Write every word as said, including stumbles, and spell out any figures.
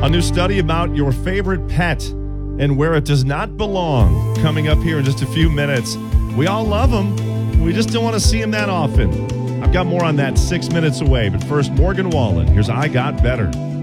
A new study about your favorite pet and where it does not belong coming up here in just a few minutes. We all love them. We just don't want to see them that often. I've got more on that six minutes away. But first, Morgan Wallen. Here's I Got Better.